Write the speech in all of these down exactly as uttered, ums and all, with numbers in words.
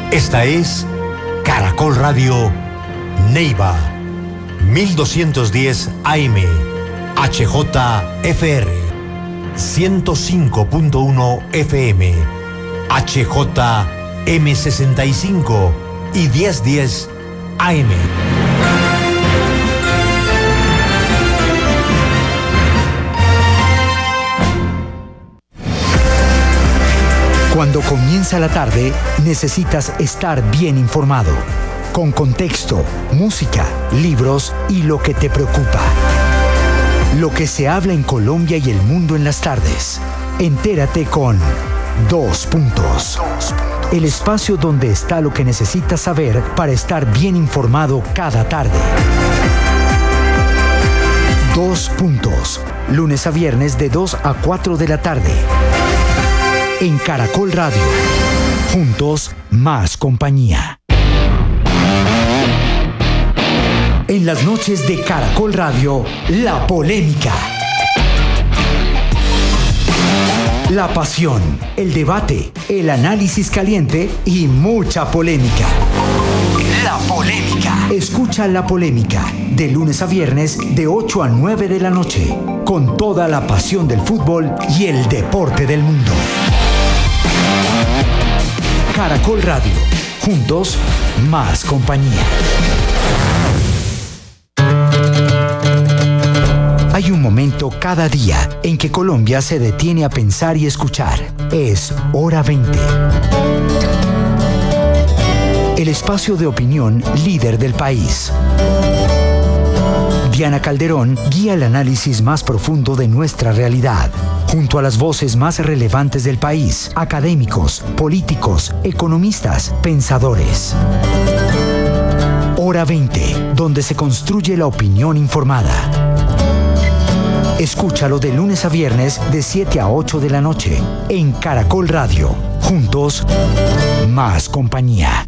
Esta es Caracol Radio Neiva, mil doscientos diez A M, H J F R, ciento cinco punto uno F M, H J M sesenta y cinco y mil diez A M. Cuando comienza la tarde, necesitas estar bien informado, con contexto, música, libros y lo que te preocupa. Lo que se habla en Colombia y el mundo en las tardes. Entérate con Dos Puntos. El espacio donde está lo que necesitas saber para estar bien informado cada tarde. Dos Puntos. Lunes a viernes de dos a cuatro de la tarde. En Caracol Radio. Juntos, más compañía. En las noches de Caracol Radio, la polémica. La pasión, el debate, el análisis caliente y mucha polémica. La polémica. Escucha La Polémica, de lunes a viernes de ocho a nueve de la noche, con toda la pasión del fútbol y el deporte del mundo. Caracol Radio. Juntos, más compañía. Hay un momento cada día en que Colombia se detiene a pensar y escuchar. Es Hora veinte. El espacio de opinión líder del país. Diana Calderón guía el análisis más profundo de nuestra realidad, junto a las voces más relevantes del país, académicos, políticos, economistas, pensadores. Hora veinte, donde se construye la opinión informada. Escúchalo de lunes a viernes de siete a ocho de la noche en Caracol Radio. Juntos, más compañía.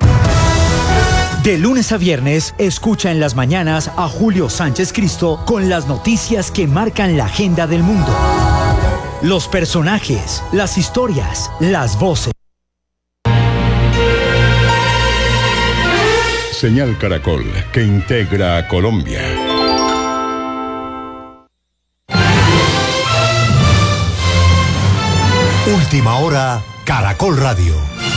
De lunes a viernes, escucha en las mañanas a Julio Sánchez Cristo con las noticias que marcan la agenda del mundo. Los personajes, las historias, las voces. Señal Caracol, que integra a Colombia. Última hora, Caracol Radio.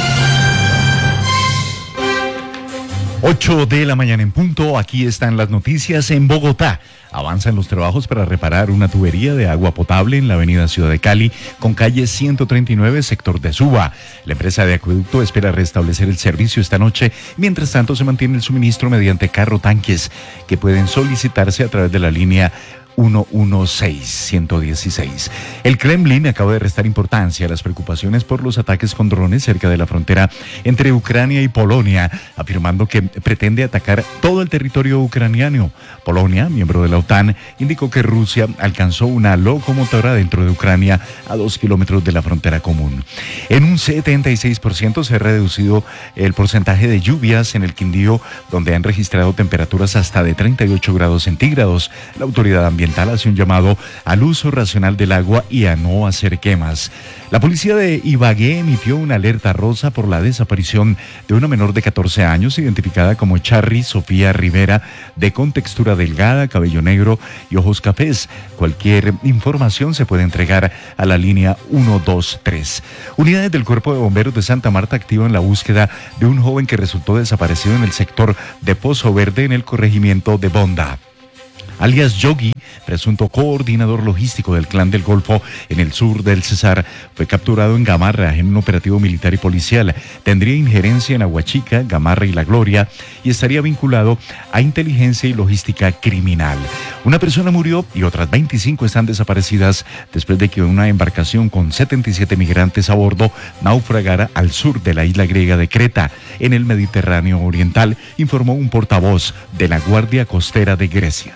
ocho de la mañana en punto, aquí están las noticias. En Bogotá avanzan los trabajos para reparar una tubería de agua potable en la avenida Ciudad de Cali con calle ciento treinta y nueve, sector de Suba. La empresa de acueducto espera restablecer el servicio esta noche. Mientras tanto, se mantiene el suministro mediante carro tanques que pueden solicitarse a través de la línea uno uno seis, uno uno seis. El Kremlin acaba de restar importancia a las preocupaciones por los ataques con drones cerca de la frontera entre Ucrania y Polonia, afirmando que pretende atacar todo el territorio ucraniano. Polonia, miembro de la OTAN, indicó que Rusia alcanzó una locomotora dentro de Ucrania a dos kilómetros de la frontera común. En un setenta y seis por ciento se ha reducido el porcentaje de lluvias en el Quindío, donde han registrado temperaturas hasta de treinta y ocho grados centígrados. La autoridad ambiental hace un llamado al uso racional del agua y a no hacer quemas. La policía de Ibagué emitió una alerta rosa por la desaparición de una menor de catorce años identificada como Charry Sofía Rivera, de contextura delgada, cabello negro y ojos cafés. Cualquier información se puede entregar a la línea uno dos tres. Unidades del Cuerpo de Bomberos de Santa Marta activan la búsqueda de un joven que resultó desaparecido en el sector de Pozo Verde en el corregimiento de Bonda. Alias Yogi, presunto coordinador logístico del Clan del Golfo en el sur del Cesar, fue capturado en Gamarra en un operativo militar y policial. Tendría injerencia en Aguachica, Gamarra y La Gloria y estaría vinculado a inteligencia y logística criminal. Una persona murió y otras veinticinco están desaparecidas después de que una embarcación con setenta y siete migrantes a bordo naufragara al sur de la isla griega de Creta, en el Mediterráneo Oriental, informó un portavoz de la Guardia Costera de Grecia.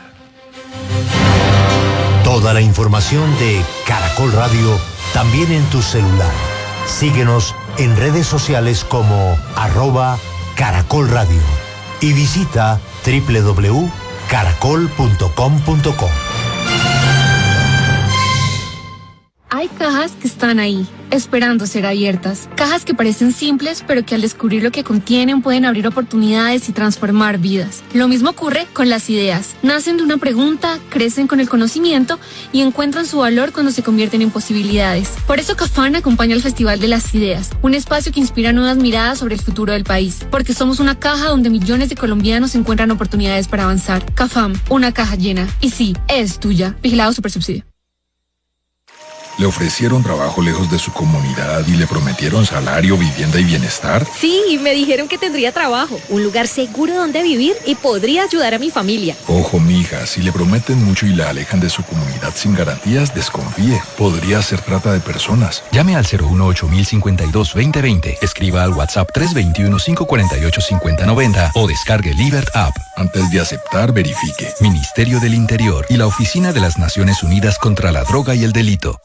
Toda la información de Caracol Radio también en tu celular. Síguenos en redes sociales como arroba Caracol Radio y visita doble u doble u doble u punto caracol punto com punto co. Hay cajas que están ahí, esperando ser abiertas. Cajas que parecen simples, pero que al descubrir lo que contienen pueden abrir oportunidades y transformar vidas. Lo mismo ocurre con las ideas. Nacen de una pregunta, crecen con el conocimiento y encuentran su valor cuando se convierten en posibilidades. Por eso Cafam acompaña al Festival de las Ideas, un espacio que inspira nuevas miradas sobre el futuro del país. Porque somos una caja donde millones de colombianos encuentran oportunidades para avanzar. Cafam, una caja llena. Y sí, es tuya. Vigilado Supersubsidio. ¿Le ofrecieron trabajo lejos de su comunidad y le prometieron salario, vivienda y bienestar? Sí, me dijeron que tendría trabajo, un lugar seguro donde vivir y podría ayudar a mi familia. Ojo, mija, si le prometen mucho y la alejan de su comunidad sin garantías, desconfíe. Podría ser trata de personas. Llame al cero uno ocho mil cincuenta y dos veinte veinte. Escriba al WhatsApp tres dos uno, cinco cuatro ocho, cinco cero nueve cero o descargue Libert App. Antes de aceptar, verifique. Ministerio del Interior y la Oficina de las Naciones Unidas contra la Droga y el Delito.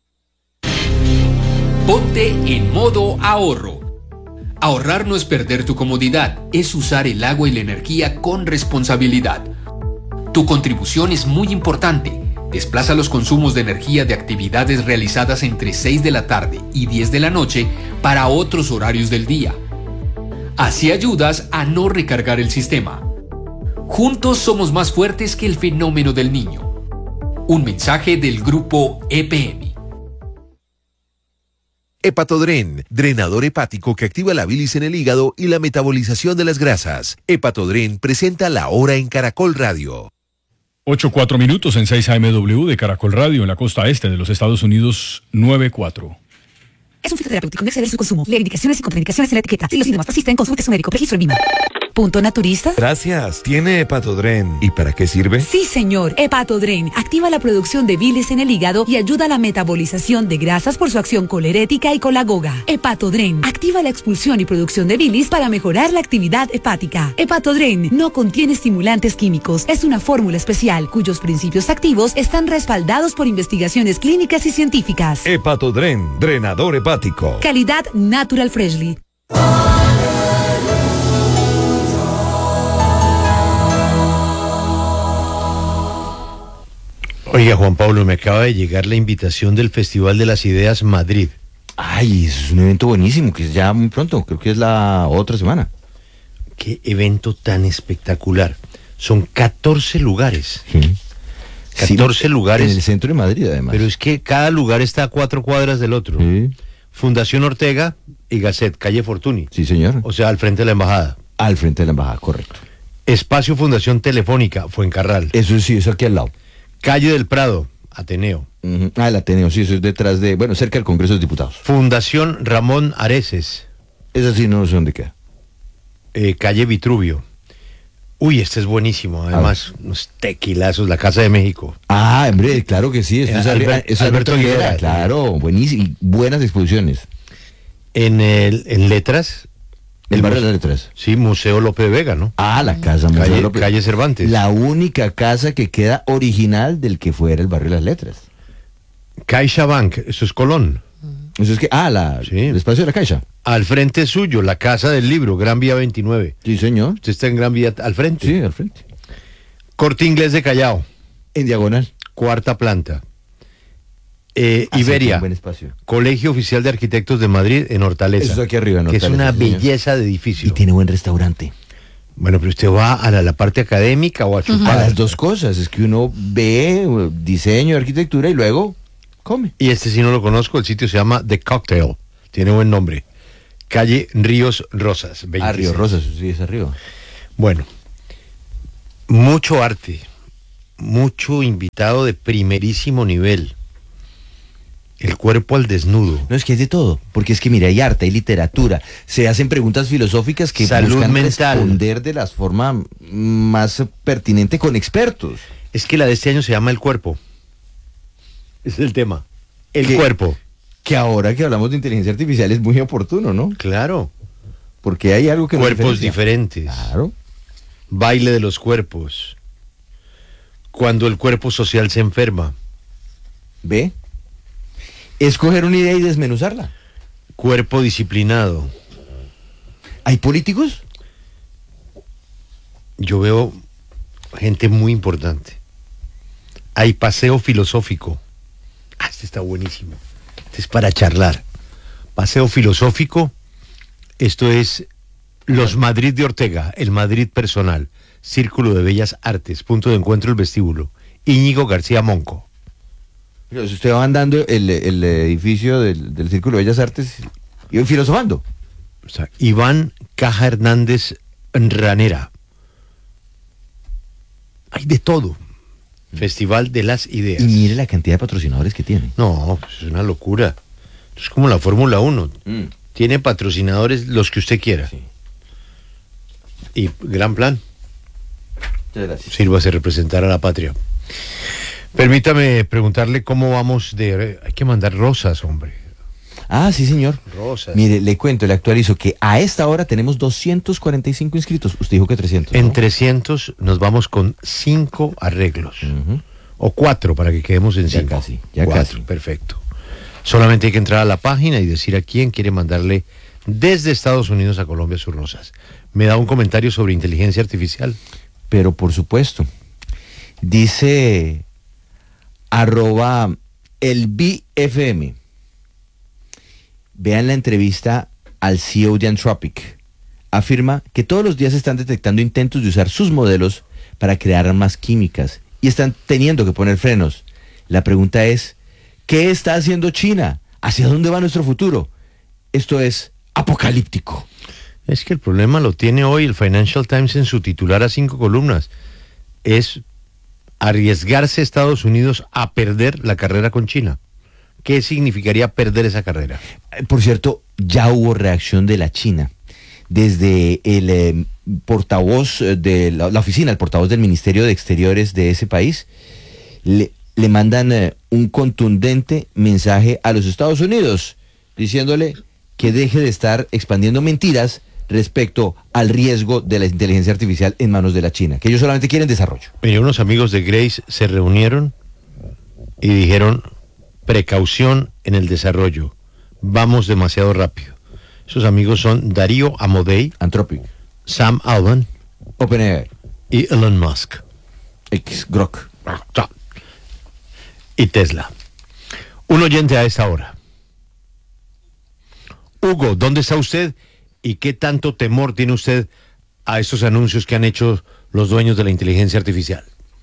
Ponte en modo ahorro. Ahorrar no es perder tu comodidad, es usar el agua y la energía con responsabilidad. Tu contribución es muy importante. Desplaza los consumos de energía de actividades realizadas entre seis de la tarde y diez de la noche para otros horarios del día. Así ayudas a no recargar el sistema. Juntos somos más fuertes que el fenómeno del niño. Un mensaje del grupo E P M. Hepatodren, drenador hepático que activa la bilis en el hígado y la metabolización de las grasas. Hepatodren presenta La Hora en Caracol Radio. ocho cuatro minutos en seis A M W de Caracol Radio en la costa este de los Estados Unidos, nueve cuatro. Es un fitoterapéutico, no exceder su consumo. Lee indicaciones y contraindicaciones en la etiqueta. Si los síntomas persisten, consulte a su médico. Registro en Vima. ¿Punto naturista? Gracias. ¿Tiene Hepatodren? ¿Y para qué sirve? Sí, señor. Hepatodren activa la producción de bilis en el hígado y ayuda a la metabolización de grasas por su acción colerética y colagoga. Hepatodren activa la expulsión y producción de bilis para mejorar la actividad hepática. Hepatodren no contiene estimulantes químicos. Es una fórmula especial cuyos principios activos están respaldados por investigaciones clínicas y científicas. Hepatodren, drenador hepático. Calidad Natural Freshly. Oiga, Juan Pablo, me acaba de llegar la invitación del Festival de las Ideas Madrid. Ay, es un evento buenísimo, que es ya muy pronto, creo que es la otra semana. Qué evento tan espectacular. Son catorce lugares. Sí. catorce sí, lugares. En el centro de Madrid, además. Pero es que cada lugar está a cuatro cuadras del otro. Sí. Fundación Ortega y Gasset, calle Fortuny. Sí, señor. O sea, al frente de la embajada. Al frente de la embajada, correcto. Espacio Fundación Telefónica, Fuencarral. Eso sí, eso aquí al lado. Calle del Prado, Ateneo. Uh-huh. Ah, el Ateneo, sí, eso es detrás de, bueno, cerca del Congreso de Diputados. Fundación Ramón Areces. Esa sí, no sé dónde queda. Eh, calle Vitruvio. Uy, este es buenísimo, además, unos tequilazos, la Casa de México. Ah, hombre, claro que sí, esto eh, es, Albert, es Alberto Aguilera. Claro, buenísimo, y buenas exposiciones. En, el, en Letras... El barrio de las Letras. Sí, Museo Lope de Vega, ¿no? Ah, la casa Museo calle, Lope. Calle Cervantes. La única casa que queda original del que fuera el barrio de las Letras. CaixaBank, eso es Colón. Eso es que, ah, la, sí. el espacio de la Caixa. Al frente suyo, la Casa del Libro, Gran Vía veintinueve. Sí, señor. Usted está en Gran Vía, al frente. Sí, al frente. Corte Inglés de Callao. En diagonal. Cuarta planta. Eh, ah, Iberia, sí, buen espacio. Colegio Oficial de Arquitectos de Madrid en Hortaleza. Eso es aquí arriba, en Hortaleza. Que es una sí, belleza de edificio. Y tiene buen restaurante. Bueno, pero usted va a la, la parte académica o a chupar. Uh-huh. A las dos cosas, es que uno ve uh, diseño, arquitectura y luego come. Y este sí no lo conozco, el sitio se llama The Cocktail, tiene buen nombre. Calle Ríos Rosas, veintiséis. Ah, Ríos Rosas, sí, es arriba. Bueno, mucho arte, mucho invitado de primerísimo nivel. El cuerpo al desnudo. No, es que es de todo, porque es que mira, hay arte, hay literatura, se hacen preguntas filosóficas que Salud buscan mental. responder de la forma más pertinente con expertos. Es que la de este año se llama El Cuerpo. Es el tema. El que, cuerpo. Que ahora que hablamos de inteligencia artificial es muy oportuno, ¿no? Claro. Porque hay algo que Cuerpos nos diferentes. Claro. Baile de los cuerpos. Cuando el cuerpo social se enferma. ¿Ve? Escoger una idea y desmenuzarla. Cuerpo disciplinado. ¿Hay políticos? Yo veo gente muy importante. Hay paseo filosófico. Ah, este está buenísimo. Este es para charlar. Paseo filosófico. Esto es Los Madrid de Ortega, el Madrid personal. Círculo de Bellas Artes, punto de encuentro el vestíbulo. Íñigo García Monco. Pero si usted va andando el, el edificio del, del Círculo de Bellas Artes y filosofando. O sea, Iván Caja Hernández Ranera. Hay de todo. Festival de las Ideas. Y mire la cantidad de patrocinadores que tiene. No, pues es una locura. Es como la Fórmula uno. Mm. Tiene patrocinadores los que usted quiera. Sí. Y gran plan. Muchas gracias. Sírvase representar a la patria. Permítame preguntarle cómo vamos de... Hay que mandar rosas, hombre. Ah, sí, señor. Rosas. Mire, le cuento, le actualizo que a esta hora tenemos doscientos cuarenta y cinco inscritos. Usted dijo que trescientos, ¿no? En trescientos nos vamos con cinco arreglos. Uh-huh. O cuatro, para que quedemos en ya cinco. Casi, ya cuatro, casi. Perfecto. Solamente hay que entrar a la página y decir a quién quiere mandarle desde Estados Unidos a Colombia sus rosas. ¿Me da un comentario sobre inteligencia artificial? Pero por supuesto. Dice arroba el B F M. Vean la entrevista al C E O de Anthropic. Afirma que todos los días están detectando intentos de usar sus modelos para crear armas químicas y están teniendo que poner frenos. La pregunta es, ¿qué está haciendo China? ¿Hacia dónde va nuestro futuro? Esto es apocalíptico. Es que el problema lo tiene hoy el Financial Times en su titular a cinco columnas. Es arriesgarse Estados Unidos a perder la carrera con China. ¿Qué significaría perder esa carrera? Por cierto, ya hubo reacción de la China. Desde el eh, portavoz de la, la oficina, el portavoz del Ministerio de Exteriores de ese país, le, le mandan eh, un contundente mensaje a los Estados Unidos, diciéndole que deje de estar expandiendo mentiras respecto al riesgo de la inteligencia artificial en manos de la China, que ellos solamente quieren desarrollo. Mire, unos amigos de Grace se reunieron y dijeron... Precaución en el desarrollo. Vamos demasiado rápido. Esos amigos son Darío Amodei, Anthropic, Sam Altman, OpenAI y Elon Musk, ex Grok y Tesla. Un oyente a esta hora. Hugo, ¿dónde está usted? ¿Y qué tanto temor tiene usted a estos anuncios que han hecho los dueños de la inteligencia artificial?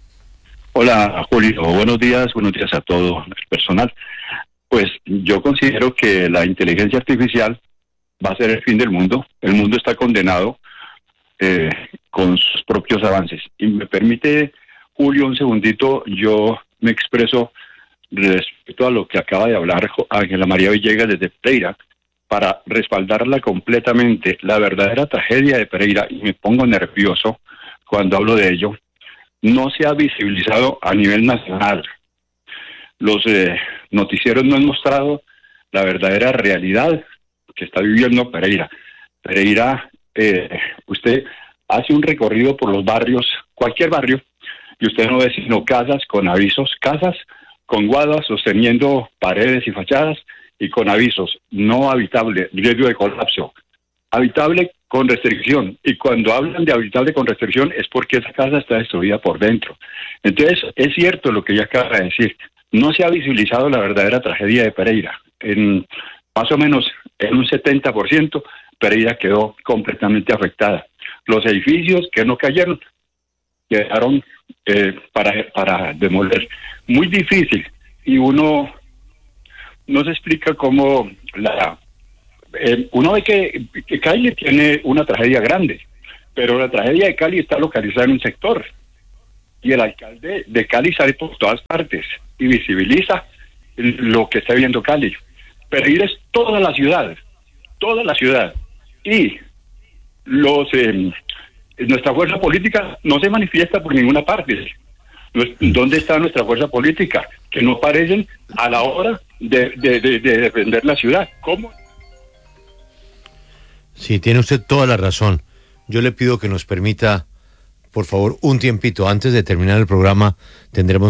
Hola, Julio. Buenos días, buenos días a todo el personal. Pues yo considero que la inteligencia artificial va a ser el fin del mundo. El mundo está condenado eh, con sus propios avances. Y me permite, Julio, un segundito, yo me expreso respecto a lo que acaba de hablar Ángela María Villegas desde Pereira, para respaldarla completamente. La verdadera tragedia de Pereira, y me pongo nervioso cuando hablo de ello, no se ha visibilizado a nivel nacional. Los eh, noticieros no han mostrado la verdadera realidad que está viviendo Pereira. Pereira, eh, usted hace un recorrido por los barrios, cualquier barrio, y usted no ve sino casas con avisos, casas con guadas sosteniendo paredes y fachadas y con avisos, no habitable, riesgo de colapso, habitable con restricción, y cuando hablan de habitable con restricción es porque esa casa está destruida por dentro. Entonces, es cierto lo que ella acaba de decir, no se ha visibilizado la verdadera tragedia de Pereira. En más o menos en un setenta por ciento, Pereira quedó completamente afectada. Los edificios que no cayeron, quedaron eh, para, para demoler. Muy difícil, y uno no se explica cómo la... Eh, uno ve que, que Cali tiene una tragedia grande, pero la tragedia de Cali está localizada en un sector, y el alcalde de Cali sale por todas partes y visibiliza lo que está viendo Cali. Pereira es toda la ciudad, toda la ciudad, y los eh, nuestra fuerza política no se manifiesta por ninguna parte. ¿Dónde está nuestra fuerza política? Que no aparecen a la hora de, de, de, de defender la ciudad. ¿Cómo? Sí, tiene usted toda la razón. Yo le pido que nos permita, por favor, un tiempito. Antes de terminar el programa, tendremos